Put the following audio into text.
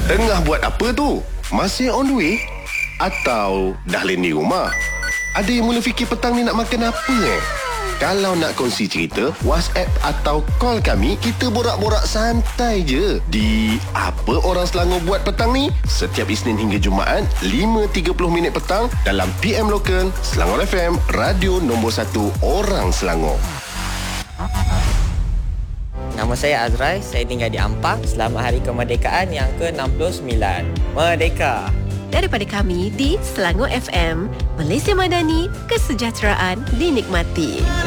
Tengah buat apa tu? Masih on the way? Atau dah landing rumah? Ada yang mula fikir petang ni nak makan apa Kalau nak kongsi cerita, WhatsApp atau call kami, kita borak-borak santai je. Di Apa Orang Selangor Buat Petang ni, setiap Isnin hingga Jumaat, 5.30 petang dalam PM Lokal, Selangor FM, radio nombor 1 orang Selangor. Nama saya Azrai, saya tinggal di Ampang. Selamat Hari Kemerdekaan yang ke-69. Merdeka! Daripada kami di Selangor FM, Malaysia Madani, kesejahteraan dinikmati.